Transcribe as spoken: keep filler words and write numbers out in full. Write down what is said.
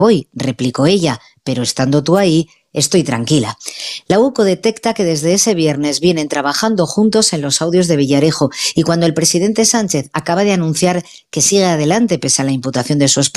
voy, replicó ella, pero estando tú ahí, estoy tranquila. La UCO detecta que desde ese viernes vienen trabajando juntos en los audios de Villarejo y cuando el presidente Sánchez acaba de anunciar que sigue adelante pese a la imputación de su esposa,